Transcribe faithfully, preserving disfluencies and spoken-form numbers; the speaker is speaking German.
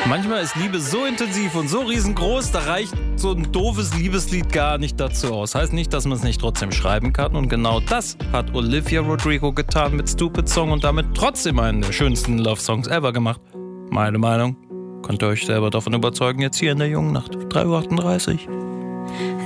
Manchmal ist Liebe so intensiv und so riesengroß, da reicht so ein doofes Liebeslied gar nicht dazu aus. Heißt nicht, dass man es nicht trotzdem schreiben kann. Und genau das hat Olivia Rodrigo getan mit Stupid Song und damit trotzdem einen der schönsten Love-Songs ever gemacht. Meine Meinung. Könnt ihr euch selber davon überzeugen, jetzt hier in der jungen Nacht. drei Uhr achtunddreißig.